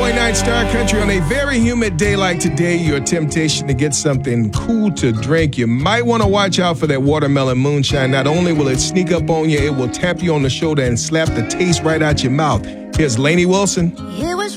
101.9 Star Country. On a very humid day like today, your temptation to get something cool to drink. You might want to watch out for that watermelon moonshine. Not only will it sneak up on you, it will tap you on the shoulder and slap the taste right out your mouth. Here's Lainey Wilson. It was